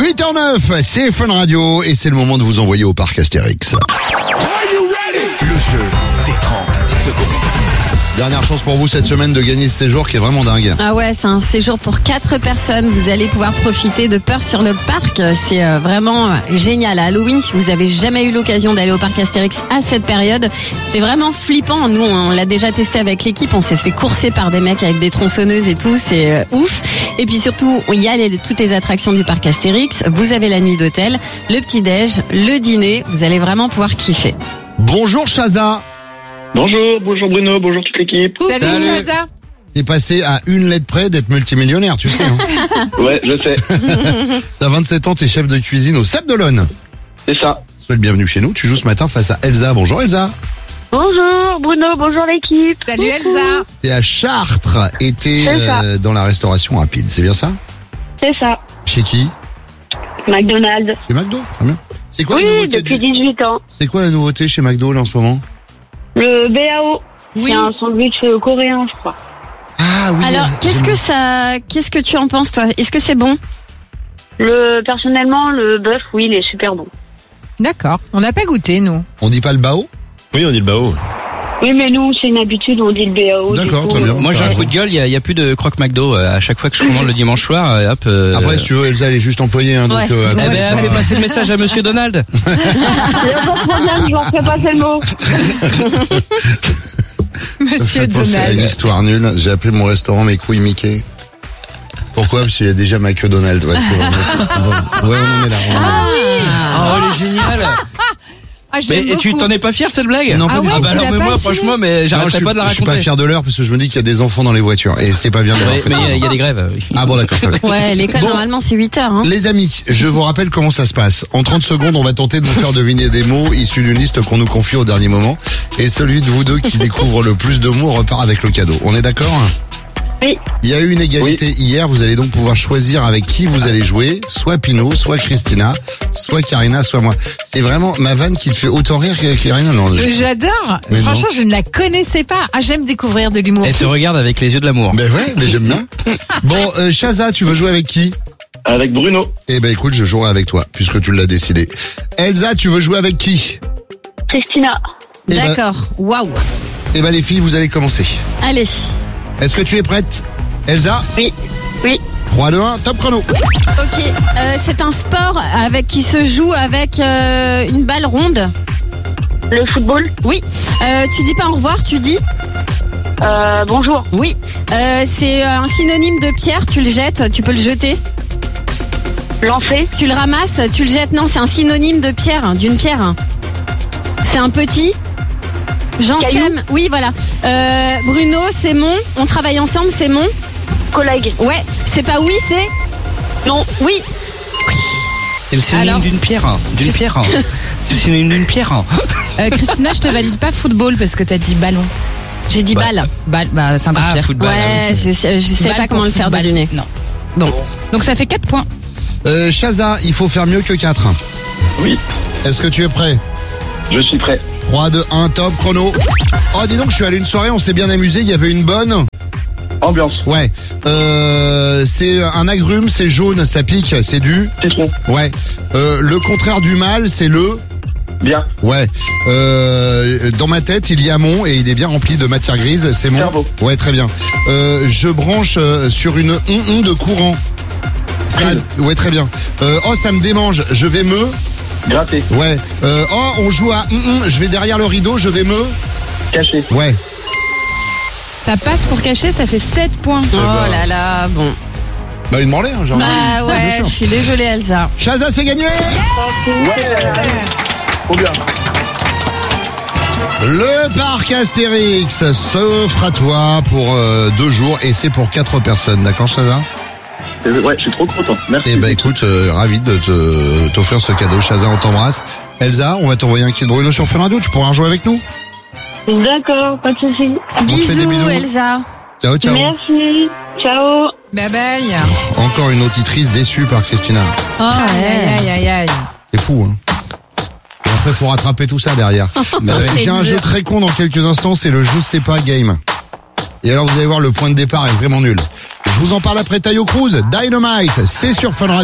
8h09, c'est Fun Radio et c'est le moment de vous envoyer au parc Astérix. Le jeu des 30 secondes. Dernière chance pour vous cette semaine de gagner ce séjour qui est vraiment dingue. Ah ouais, c'est un séjour pour 4 personnes. Vous allez pouvoir profiter de Peur sur le parc. C'est vraiment génial. À Halloween, si vous avez jamais eu l'occasion d'aller au parc Astérix à cette période, c'est vraiment flippant. Nous, on l'a déjà testé avec l'équipe. On s'est fait courser par des mecs avec des tronçonneuses et tout. C'est ouf. Et puis surtout, il y a toutes les attractions du parc Astérix. Vous avez la nuit d'hôtel, le petit-déj, le dîner. Vous allez vraiment pouvoir kiffer. Bonjour Chaza. Bonjour Bruno, bonjour toute l'équipe. Salut Chaza. T'es passé à une lettre près d'être multimillionnaire, tu sais. Hein. Ouais, je sais. T'as 27 ans, t'es chef de cuisine au Sable d'Olonne. C'est ça. Sois le bienvenu chez nous. Tu joues ce matin face à Elsa. Bonjour Elsa. Bonjour Bruno, bonjour l'équipe. Salut Elsa. T'es à Chartres et t'es C'est ça. dans la restauration rapide, c'est bien ça? C'est ça, Chez qui? McDonald's. Chez McDo, très bien. C'est quoi la Oui, nouveauté depuis 18 ans. C'est quoi la nouveauté chez McDo là en ce moment? Le BAO, Oui. c'est un sandwich coréen, je crois. Ah oui. Alors, qu'est-ce que tu en penses toi? Est-ce que c'est bon? Personnellement, le bœuf, oui, il est super bon. D'accord. On n'a pas goûté, nous. On dit pas le bao? Oui, on dit le bao. Oui, mais nous, c'est une habitude, on dit le BAO. D'accord, du coup, très bien. Moi, j'ai un coup de gueule, il y a plus de croque McDo. À chaque fois que je commande le dimanche soir, hop. Après, si tu veux, Elsa, elle est juste employée, hein, donc. Ouais. Eh Ouais, ben, fais passer le message à Monsieur Donald. Il n'y a pas de problème, je leur ferai passer le mot. Monsieur C'est une Donald. histoire nulle. J'ai appelé mon restaurant mes couilles Mickey. Pourquoi? Parce qu'il y a déjà McDonald's. Ouais, on en est là. Oh, elle est géniale. Ah, j'aime Mais tu beaucoup. t'en es pas fier de cette blague? Non, pas Ah du ouais, tout. bah tu alors, l'as mais pas moi, assumé. franchement, mais Non, j'arrêterai pas de la je suis pas raconter. fier de l'heure parce que je me dis qu'il y a des enfants dans les voitures et c'est pas bien de leur Ouais, faire. mais il y a des grèves. Oui. Ah bon, d'accord. Très bien. Ouais, l'école Bon. normalement c'est 8h. Hein. Les amis, je vous rappelle comment ça se passe. En 30 secondes, on va tenter de vous faire deviner des mots issus d'une liste qu'on nous confie au dernier moment. Et celui de vous deux qui découvre le plus de mots repart avec le cadeau. On est d'accord? Oui. Il y a eu une égalité hier. Vous allez donc pouvoir choisir avec qui vous allez jouer. Soit Pino, soit Christina, soit Karina, soit moi. C'est vraiment ma vanne qui te fait autant rire que Karina. Non, J'adore. Mais Franchement, non. je ne la connaissais pas. Ah, j'aime découvrir de l'humour. Elle te regarde avec les yeux de l'amour. Ben ouais, mais j'aime bien. Bon, Chaza, tu veux jouer avec qui? Avec Bruno. Eh ben écoute, je jouerai avec toi, puisque tu l'as décidé. Elsa, tu veux jouer avec qui? Christina, Eh ben- D'accord. Waouh. Eh ben les filles, vous allez commencer. Allez. Est-ce que tu es prête? Elsa? oui. 3, 2, 1, top chrono. Ok. C'est un sport qui se joue avec une balle ronde. Le football, Oui. Tu dis pas au revoir, tu dis bonjour. oui. C'est un synonyme de pierre. Tu le jettes, tu peux le jeter. Lancer, Tu le ramasses, tu le jettes. Non, c'est un synonyme de pierre, d'une pierre. C'est un petit. J'en Caillou. sème. Oui, voilà. Bruno, c'est mon. On travaille ensemble, c'est mon. collègue, Ouais. C'est pas oui, c'est non, oui. C'est le synonyme Alors d'une pierre. D'une pierre. C'est le synonyme d'une pierre. Christina, je te valide pas football parce que t'as dit ballon. J'ai dit balle. Balle, bah, c'est un peu Ah, pire. football. Ouais, je sais Balle pas pour comment le faire football. deviner. Non. Bon. Donc ça fait 4 points. Chaza, il faut faire mieux que 4. Oui, Est-ce que tu es prêt? je suis prêt. 3, 2, 1, top chrono. Oh, dis donc, je suis allé à une soirée, on s'est bien amusé, il y avait une bonne. Ambiance, Ouais. C'est un agrume, c'est jaune, ça pique, c'est du. citron, Ouais. Le contraire du mal, c'est le. bien, Ouais. Dans ma tête, il y a mon et il est bien rempli de matière grise, c'est mon. cerveau, Ouais, très bien. Je branche sur une de courant. Ça, Prise. ouais, très bien. Oh, ça me démange, je vais me. gratter, Ouais. Oh, on joue à je vais derrière le rideau, je vais me. cacher, Ouais. Ça passe pour cacher, ça fait 7 points. Oh là là, bon. Bah, une branlée, hein, genre. Bah ouais, bien sûr. je suis désolée Elsa. Chaza, c'est gagné! trop bien. Le parc Astérix s'offre à toi pour 2 jours et c'est pour 4 personnes, d'accord Chaza? Ouais, je suis trop content. Merci. Eh ben écoute, ravi de t'offrir ce cadeau. Chaza, on t'embrasse. Elsa, on va t'envoyer un kit de Bruno sur Fun Radio, tu pourras rejouer avec nous? d'accord, pas de soucis. te fait des Bisous bisous. Elsa. Ciao, ciao. Merci, ciao. Bye bye. Encore une auditrice déçue par Christina. Oh, Aïe, ouais. aïe, aïe, aïe. C'est fou, hein. Et après, faut rattraper tout ça derrière. J'ai un jeu très con dans quelques instants, c'est le je sais pas game. Et alors, vous allez voir, le point de départ est vraiment nul. Je vous en parle après Tayo Cruz, Dynamite, c'est sur Fun Radio.